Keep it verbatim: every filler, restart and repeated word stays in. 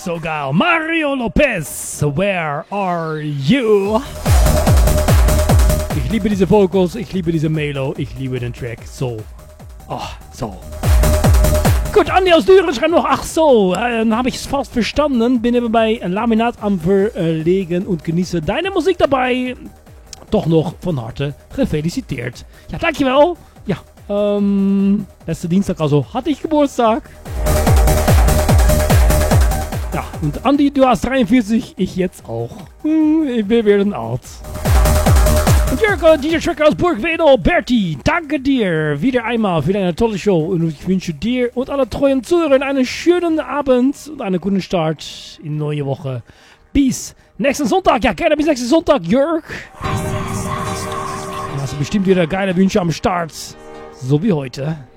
So geil. Mario Lopez, where are you? Ich liebe diese Vocals, ich liebe diese Melo, ich liebe den Track. So. Oh, so. Gut, Andi aus Düren schreibt noch, ach so, äh, dann habe ich es fast verstanden. Bin eben bei Laminat am Verlegen und genieße deine Musik dabei. Doch noch von harte gefeliciteerd. Ja, dankjewel. Ja, ähm, letzte Dienstag also hatte ich Geburtstag. Ja, und Andi, du hast dreiundvierzig, ich jetzt auch. Hm, wir werden alt. Und Jörg, dieser Track aus Burgwedel, Berti, danke dir wieder einmal für deine tolle Show. Und ich wünsche dir und alle treuen Zuhörern einen schönen Abend und einen guten Start in die neue Woche. Bis nächsten Sonntag. Ja, gerne bis nächsten Sonntag, Jörg. Du hast bestimmt wieder geile Wünsche am Start. So wie heute.